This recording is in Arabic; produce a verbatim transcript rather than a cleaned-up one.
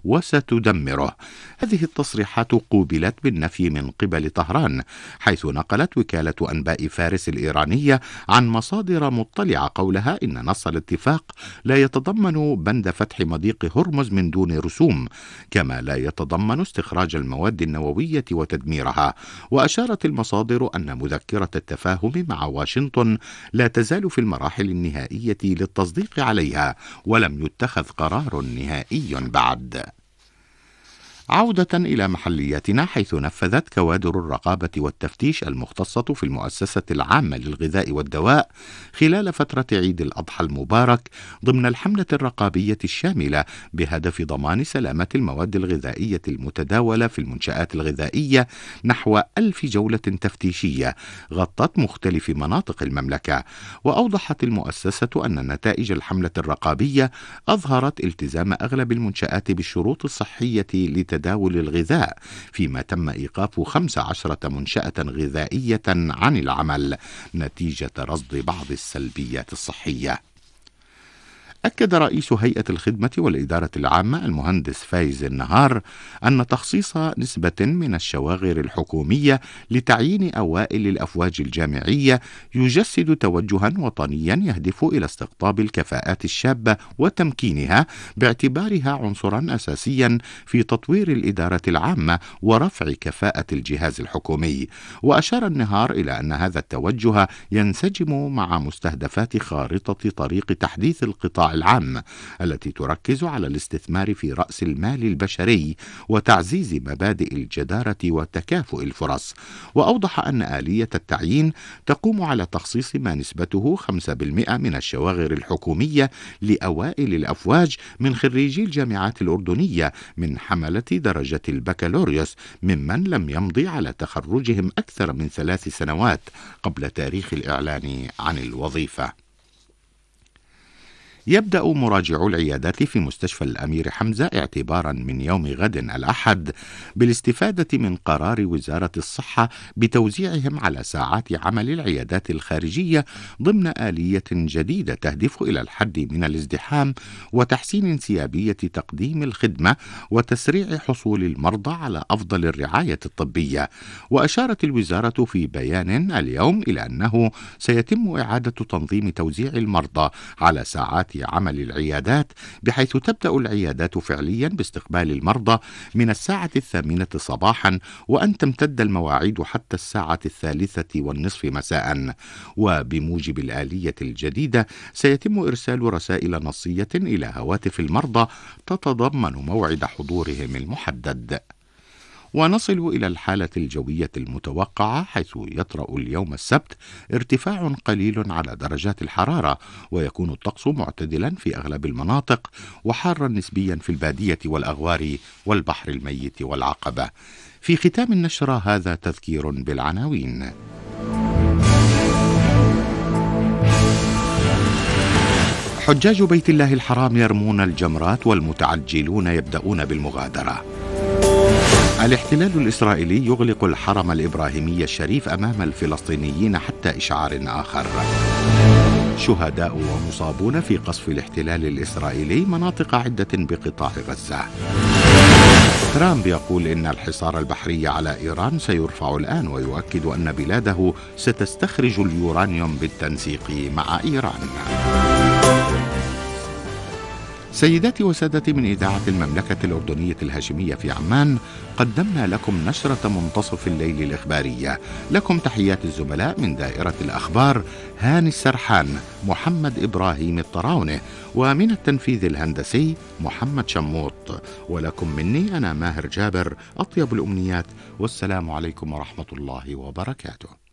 وستدمره. هذه التصريحات قوبلت بالنفي من قبل طهران، حيث نقلت وكالة أنباء فارس الإيرانية عن مصادر مطلعة قولها إن نص الاتفاق لا يتضمن بند فتح مضيق هرمز من دون رسوم، كما لا يتضمن استخراج المواد النووية وتدميرها. وأشارت المصادر أن مذكرة التفاهم مع واشنطن لا تزال في المراحل النهائية للتصديق عليها، ولم يتخذ قرار نهائي بعد. عودة إلى محلياتنا، حيث نفذت كوادر الرقابة والتفتيش المختصة في المؤسسة العامة للغذاء والدواء خلال فترة عيد الأضحى المبارك ضمن الحملة الرقابية الشاملة بهدف ضمان سلامة المواد الغذائية المتداولة في المنشآت الغذائية نحو ألف جولة تفتيشية غطت مختلف مناطق المملكة. وأوضحت المؤسسة أن نتائج الحملة الرقابية أظهرت التزام أغلب المنشآت بالشروط الصحية لتداول الغذاء، فيما تم إيقاف خمس عشرة منشأة غذائية عن العمل نتيجة رصد بعض السلبيات الصحية. أكد رئيس هيئة الخدمة والإدارة العامة المهندس فايز النهار أن تخصيص نسبة من الشواغر الحكومية لتعيين أوائل الأفواج الجامعية يجسد توجها وطنيا يهدف إلى استقطاب الكفاءات الشابة وتمكينها باعتبارها عنصرا أساسيا في تطوير الإدارة العامة ورفع كفاءة الجهاز الحكومي. وأشار النهار إلى أن هذا التوجه ينسجم مع مستهدفات خارطة طريق تحديث القطاع العام التي تركز على الاستثمار في رأس المال البشري وتعزيز مبادئ الجدارة وتكافؤ الفرص. وأوضح أن آلية التعيين تقوم على تخصيص ما نسبته خمسة بالمئة من الشواغر الحكومية لأوائل الأفواج من خريجي الجامعات الأردنية من حملة درجة البكالوريوس ممن لم يمضي على تخرجهم أكثر من ثلاث سنوات قبل تاريخ الإعلان عن الوظيفة. يبدأ مراجعو العيادات في مستشفى الأمير حمزة اعتبارا من يوم غد الأحد بالاستفادة من قرار وزارة الصحة بتوزيعهم على ساعات عمل العيادات الخارجية ضمن آلية جديدة تهدف إلى الحد من الازدحام وتحسين انسيابية تقديم الخدمة وتسريع حصول المرضى على أفضل الرعاية الطبية. وأشارت الوزارة في بيان اليوم إلى أنه سيتم إعادة تنظيم توزيع المرضى على ساعات عمل العيادات، بحيث تبدأ العيادات فعليا باستقبال المرضى من الساعة الثامنة صباحا، وأن تمتد المواعيد حتى الساعة الثالثة والنصف مساء. وبموجب الآلية الجديدة سيتم إرسال رسائل نصية إلى هواتف المرضى تتضمن موعد حضورهم المحدد. ونصل إلى الحالة الجوية المتوقعة، حيث يطرأ اليوم السبت ارتفاع قليل على درجات الحرارة، ويكون الطقس معتدلا في أغلب المناطق وحارا نسبيا في البادية والأغوار والبحر الميت والعقبة. في ختام النشرة هذا تذكير بالعناوين. حجاج بيت الله الحرام يرمون الجمرات والمتعجلون يبدأون بالمغادرة. الاحتلال الإسرائيلي يغلق الحرم الإبراهيمي الشريف أمام الفلسطينيين حتى إشعار آخر. شهداء ومصابون في قصف الاحتلال الإسرائيلي مناطق عدة بقطاع غزة. ترامب يقول إن الحصار البحري على إيران سيرفع الآن، ويؤكد أن بلاده ستستخرج اليورانيوم بالتنسيق مع إيران. سيداتي وسادتي، من إذاعة المملكة الأردنية الهاشمية في عمان قدمنا لكم نشرة منتصف الليل الإخبارية. لكم تحيات الزملاء من دائرة الأخبار هاني السرحان، محمد إبراهيم الطراونة، ومن التنفيذ الهندسي محمد شموط. ولكم مني أنا ماهر جابر أطيب الأمنيات، والسلام عليكم ورحمة الله وبركاته.